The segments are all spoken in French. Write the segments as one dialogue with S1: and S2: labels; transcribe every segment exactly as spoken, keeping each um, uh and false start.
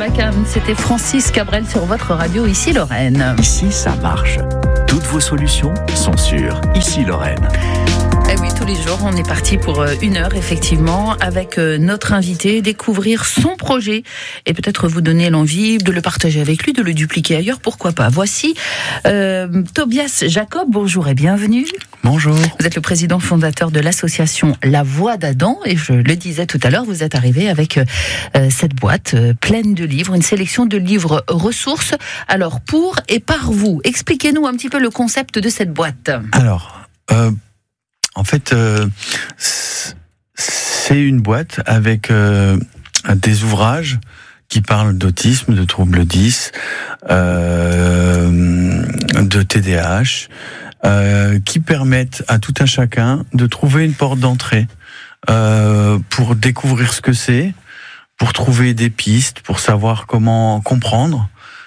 S1: Barbacane, c'était Francis Cabrel sur votre radio Ici Lorraine.
S2: Ici, ça marche. Toutes vos solutions sont sur Ici Lorraine.
S1: Eh oui, tous les jours, on est parti pour une heure, effectivement, avec notre invité, découvrir son projet et peut-être vous donner l'envie de le partager avec lui, de le dupliquer ailleurs, pourquoi pas. Voici euh, Tobias Jacob, bonjour et bienvenue.
S3: Bonjour.
S1: Vous êtes le président fondateur de l'association La Voix d'Adam et je le disais tout à l'heure, vous êtes arrivé avec euh, cette boîte euh, pleine de livres, une sélection de livres ressources, alors pour et par vous. Expliquez-nous un petit peu le concept de cette boîte.
S3: Alors, euh, en fait, euh, c'est une boîte avec euh, des ouvrages qui parlent d'autisme, de troubles dys, euh, de T D A H, euh, qui permettent à tout un chacun de trouver une porte d'entrée euh, pour découvrir ce que c'est, pour trouver des pistes, pour savoir comment comprendre.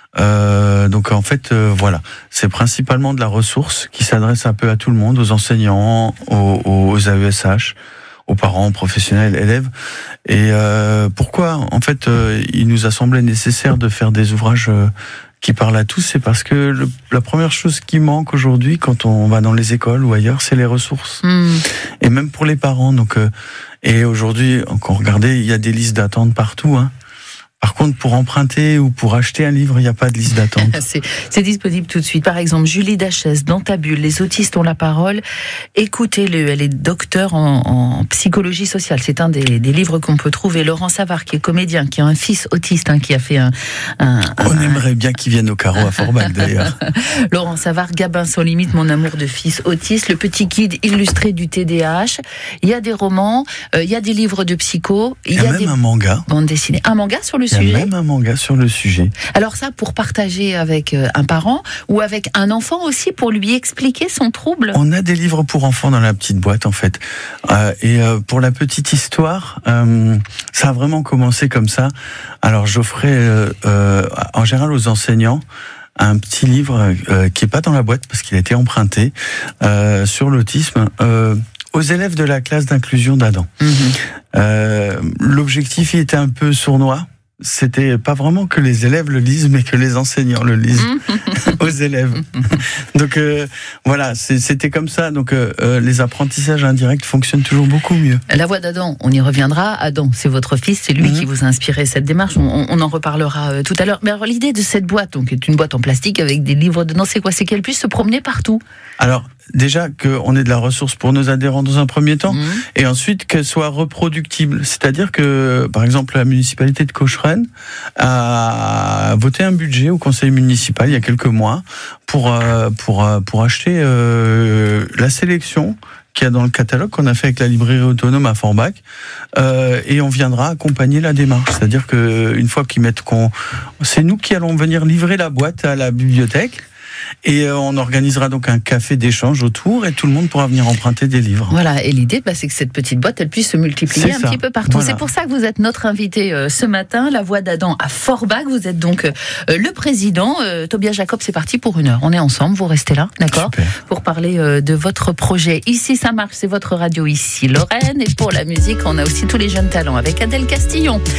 S3: Euh, donc en fait, euh, voilà, c'est principalement de la ressource qui s'adresse un peu à tout le monde, aux enseignants, aux, aux A E S H, aux parents, professionnels, élèves. Et euh, pourquoi, en fait, euh, il nous a semblé nécessaire de faire des ouvrages euh, qui parlent à tous, c'est parce que le, la première chose qui manque aujourd'hui, quand on va dans les écoles ou ailleurs, c'est les ressources. Mmh. Et même pour les parents. Donc, euh, et aujourd'hui, quand on regardait, il y a des listes d'attente partout, hein. Par contre, pour emprunter ou pour acheter un livre, il n'y a pas de liste d'attente.
S1: c'est, c'est disponible tout de suite. Par exemple, Julie Dachès, dans ta bulle, les autistes ont la parole. Écoutez-le, elle est docteure en, en psychologie sociale. C'est un des, des livres qu'on peut trouver. Laurent Savard, qui est comédien, qui a un fils autiste, hein, qui a fait un... un
S3: On
S1: un,
S3: aimerait bien qu'il vienne au carreau à Forbach, d'ailleurs.
S1: Laurent Savard, Gabin sans limite, mon amour de fils autiste, le petit guide illustré du T D A H. Il y a des romans, euh, il y a des livres de psycho.
S3: Il y a, il y a même
S1: des
S3: un manga.
S1: Bandes dessinées. Un manga sur le
S3: Il y a
S1: sujet.
S3: même un manga sur le sujet.
S1: Alors ça, pour partager avec un parent ou avec un enfant aussi, pour lui expliquer son trouble.
S3: On a des livres pour enfants dans la petite boîte, en fait. Euh, et euh, pour la petite histoire, euh, ça a vraiment commencé comme ça. Alors j'offrais euh, euh, en général aux enseignants un petit livre euh, qui est pas dans la boîte parce qu'il a été emprunté euh, sur l'autisme. Euh, aux élèves de la classe d'inclusion d'Adam. Mmh. Euh, l'objectif, il était un peu sournois. C'était pas vraiment que les élèves le lisent, mais que les enseignants le lisent aux élèves. Donc euh, voilà, c'est, c'était comme ça. Donc euh, les apprentissages indirects fonctionnent toujours beaucoup mieux.
S1: La Voix d'Adam, on y reviendra. Adam, c'est votre fils, c'est lui mmh. qui vous a inspiré cette démarche. On, on en reparlera euh, tout à l'heure. Mais alors l'idée de cette boîte, donc, est une boîte en plastique avec des livres dedans. C'est quoi ? C'est qu'elle puisse se promener partout. Alors.
S3: Déjà qu'on ait de la ressource pour nos adhérents dans un premier temps, mmh. et ensuite qu'elle soit reproductible. C'est-à-dire que, par exemple, la municipalité de Cocheren a voté un budget au conseil municipal il y a quelques mois pour euh, pour pour acheter euh, la sélection qu'il y a dans le catalogue qu'on a fait avec la librairie autonome à Forbach, euh, et on viendra accompagner la démarche. C'est-à-dire que une fois qu'ils mettent qu'on, c'est nous qui allons venir livrer la boîte à la bibliothèque. Et on organisera donc un café d'échange autour et tout le monde pourra venir emprunter des livres.
S1: Voilà, et l'idée, bah, c'est que cette petite boîte, elle puisse se multiplier c'est un ça. petit peu partout. Voilà. C'est pour ça que vous êtes notre invité euh, ce matin, La Voix d'Adam à Forbach. Vous êtes donc euh, le président. Euh, Tobias Jacob, c'est parti pour une heure. On est ensemble, vous restez là, d'accord ? Super. Pour parler euh, de votre projet. Ici, ça marche, c'est votre radio Ici Lorraine. Et pour la musique, on a aussi tous les jeunes talents avec Adèle Castillon.